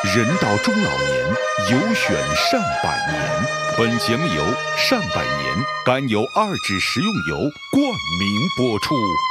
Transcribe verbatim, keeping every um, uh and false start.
人到中老年，有选善百年。本节目由善百年甘油二酯食用油冠名播出。